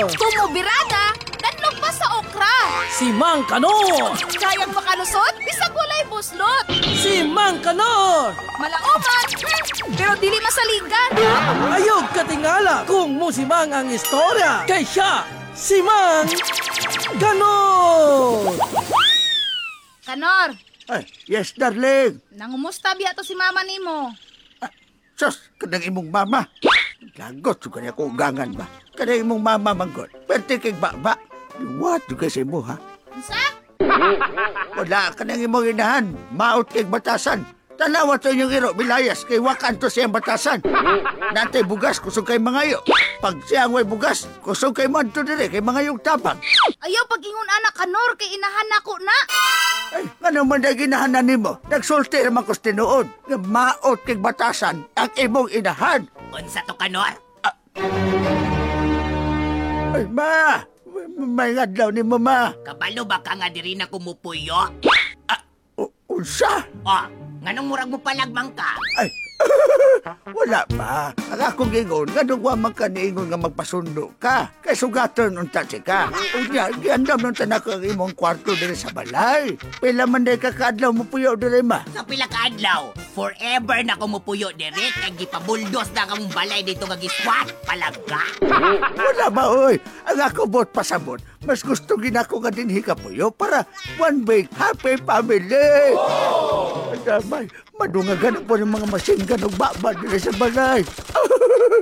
Kumubirada, danlog pa sa okra. Si Mang Kanor! Kayang makalusot, bisag walay buslot. Si Mang Kanor! Malauman, pero dili masaligan. Ayog katingala kung musimang ang istorya. Kay siya, si Mang Kanor! Kanor, Ay, yes, darling. nangumusta biya to si mama nimo. Sus, kanang imong mama. Gagot, so kanya ko ugangan ba? Kanang imong mama, manggot. Pwerte kay baba. What, yung kasi mo, ha? Unsa? Wala ka nang imong inahan. Maot kay batasan. Tanawa to inyong iro, bilayas, kay wakan to siyang batasan. Natay bugas, kusog kay mangayo. Pag siyang way bugas, kusog kay manto dire, kay mangayong tabang. Ayaw pag-ingon anak Kanor, kay inahan ako na. Ay, ano man na ginahanan nimo? Nagsulti naman ko tinuod. Nga maot kay batasan ang imong inahan. Unsa to Kanor? Ay, ma! May adlaw ni mama. Kabalo ba ka nga diri na kumupuyo? Unsa? O, nganong murag mo palagmang ka? Ay, wala pa. Ang akong gingon, ganun wa man ka niingon nga magpasundo ka. Kay sugaton unta si ka. Unya, giandam nung tanak ang imong kwarto diri sa balay. Pila man day kakadlaw mo puyo diri ma. Sa pila ka adlaw, forever na kumupuyo diri kay gipabuldos na kang balay dito nga giswat palagka. Wala ba, oy? Ang ako bot pasabot. Mas gusto ginako nga dinhi ka puyo para one big happy family. Damay, madungagan po ng mga masinggan o baba diri sa balay.